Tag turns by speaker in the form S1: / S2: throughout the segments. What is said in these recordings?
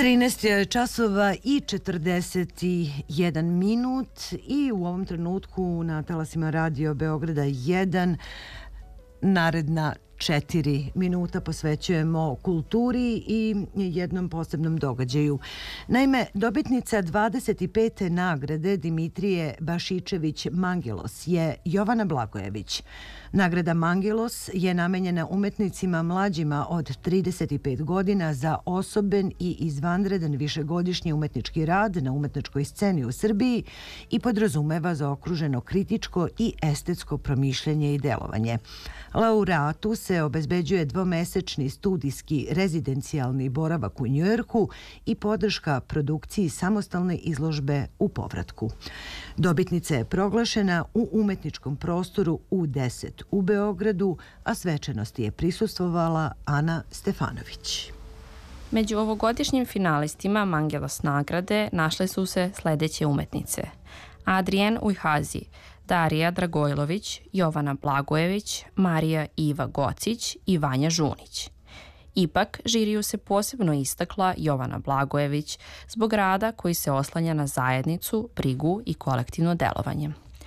S1: 13 časova i 41 minut i u ovom trenutku na talasima Radio Beograda 1 naredna 4 minuta posvećujemo kulturi i jednom posebnom događaju. Naime, dobitnica 25. nagrade Dimitrije Bašičević Mangelos je Jovana Blagojević. Nagrada Mangelos je namenjena umetnicima mlađima od 35 godina za osoben i izvanredan višegodišnji umetnički rad na umetničkoj sceni u Srbiji i podrazumeva zaokruženo kritičko i estetsko promišljanje i delovanje. Laureatu se obezbeđuje dvomesečni studijski rezidencijalni boravak u Njujorku i podrška produkciji samostalne izložbe u povratku. Dobitnica je proglašena u umetničkom prostoru U10 u Beogradu, a svečanosti je prisustvovala Ana Stefanović.
S2: Među ovogodišnjim finalistima Mangelos nagrade našle su se sledeće umetnice: Adrijen Ujhazi, Darija Dragojlović, Jovana Blagojević, Marija Iva Gocić i Vanja Žunić. Ipak, žiriju se posebno istakla Jovana Blagojević zbog rada koji se oslanja na zajednicu, brigu i kolektivno delovanje.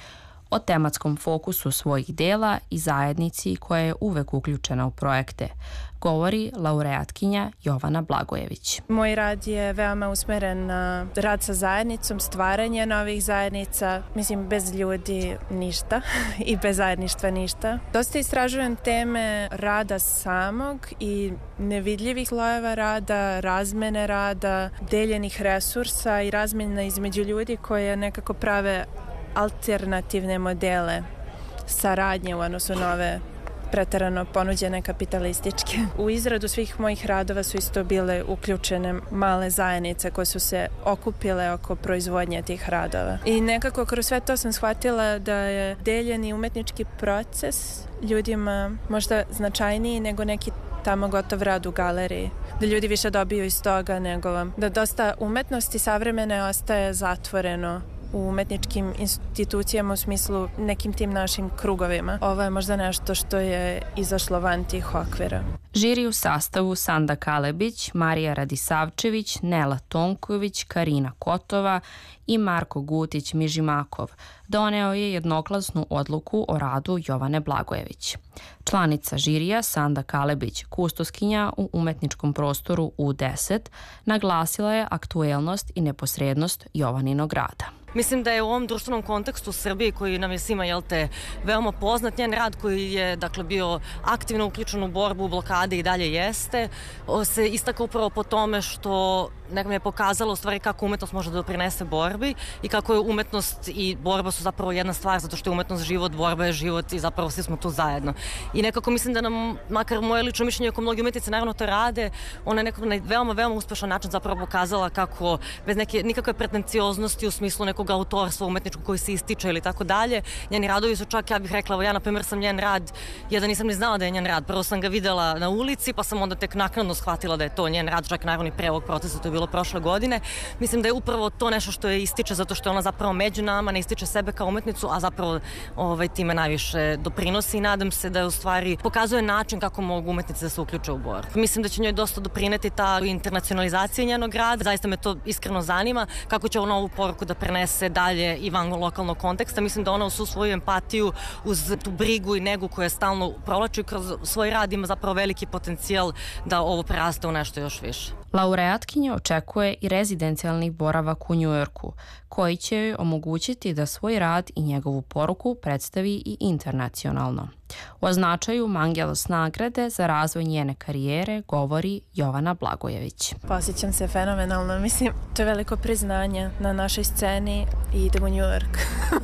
S2: O tematskom fokusu svojih dela i zajednici koja je uvek uključena u projekte govori laureatkinja Jovana Blagojević.
S3: Moj rad je veoma usmeren na rad sa zajednicom, stvaranje novih zajednica. Mislim, bez ljudi ništa i bez zajedništva ništa. Dosta istražujem teme rada samog i nevidljivih slojeva rada, razmene rada, deljenih resursa i razmena između ljudi koje nekako prave alternativne modele saradnje u odnosu na ove preterano ponuđene kapitalističke. U izradu svih mojih radova su isto bile uključene male zajednice koje su se okupile oko proizvodnje tih radova. I nekako kroz sve to sam shvatila da je deljeni umetnički proces ljudima možda značajniji nego neki tamo gotov rad u galeriji. Da ljudi više dobiju iz toga nego da dosta umetnosti savremene ostaje zatvoreno u umetničkim institucijama u smislu nekim tim našim krugovima. Ovo je možda nešto što je izašlo van tih okvira.
S2: Žiri u sastavu Sanda Kalebić, Marija Radisavčević, Nela Tonković, Karina Kotova i Marko Gutić-Mižimakov doneo je jednoglasnu odluku o radu Jovane Blagojević. Članica žirija Sanda Kalebić, kustoskinja u umetničkom prostoru U10, naglasila je aktuelnost i neposrednost Jovaninog rada.
S4: Mislim da je u ovom društvenom kontekstu Srbije koji nam je svima veoma poznat, njen rad koji je bio aktivno uključen u borbu, u blokade i dalje jeste, se istakao upravo po tome što nekam je pokazalo u stvari kako umetnost može da doprinese borbi i kako je umetnost i borba su zapravo jedna stvar, zato što je umetnost život, borba je život i zapravo svi smo tu zajedno. I nekako mislim da nam, makar moje lično mišljenje ako mnogi umetnice naravno to rade, ona je nekako na veoma uspešan način zapravo pokazala kako bez nikakve pretencioznosti u smislu nekog autorstva umetničkog koji se ističe ili tako dalje. Njeni radovi su čak, ja bih rekla, ja na primjer sam njen rad, da nisam ni znala da je njen rad. Prvo sam ga videla na ulici, pa sam onda tek naknadno shvatila da je to njen rad, čak naravno i pre ovog procesa, to je bilo prošle godine. Mislim da je upravo to nešto što je ističe, zato što je ona zapravo među nama, ne ističe sebe kao umetnicu, a zapravo time najviše doprinosi i nadam se da je u stvari pokazuje način kako mogu umetnice da se uključe u borbu. Mislim da će njoj dosta doprineti ta internacionalizacija njenog rada. Zaista me to iskreno zanima kako će ona ovu poruku da prenese dalje i van lokalnog konteksta. Mislim da ona uz svoju empatiju, uz tu brigu i negu koja stalno provlači kroz svoj rad ima zapravo veliki potencijal da ovo preraste u nešto još više.
S2: Laureatkinja očekuje i rezidencijalni boravak u Njujorku, koji će joj omogućiti da svoj rad i njegovu poruku predstavi i internacionalno. O značaju Mangelos nagrade za razvoj njene karijere govori Jovana Blagojević.
S3: Osjećam se fenomenalno. Mislim, to je veliko priznanje na našoj sceni i idem u Njujork.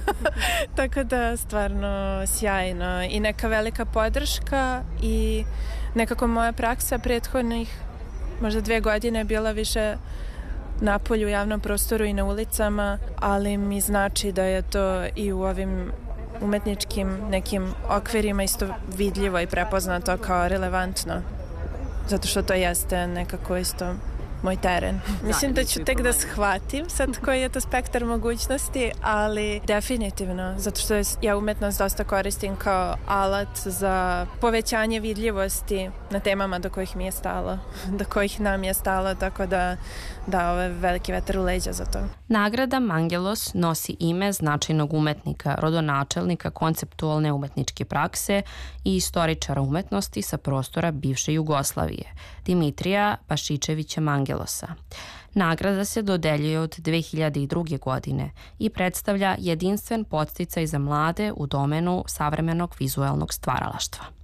S3: Tako da, stvarno sjajno. I neka velika podrška i nekako moja praksa prethodnih možda 2 godine je bila više napolju u javnom prostoru i na ulicama, ali mi znači da je to i u ovim umetničkim nekim okvirima isto vidljivo i prepoznato kao relevantno, zato što to jeste nekako isto moj teren. Mislim da ću tek da shvatim sad koji je to spektar mogućnosti, ali definitivno, zato što ja umetnost dosta koristim kao alat za povećanje vidljivosti na temama do kojih mi je stalo, do kojih nam je stalo, tako da ovo je veliki vetar u leđa za to.
S2: Nagrada Mangelos nosi ime značajnog umetnika, rodonačelnika konceptualne umetničke prakse i istoričara umetnosti sa prostora bivše Jugoslavije, Dimitrija Pašičevića Mangelosa. Nagrada se dodeljuje od 2002. godine i predstavlja jedinstven podsticaj za mlade u domenu savremenog vizuelnog stvaralaštva.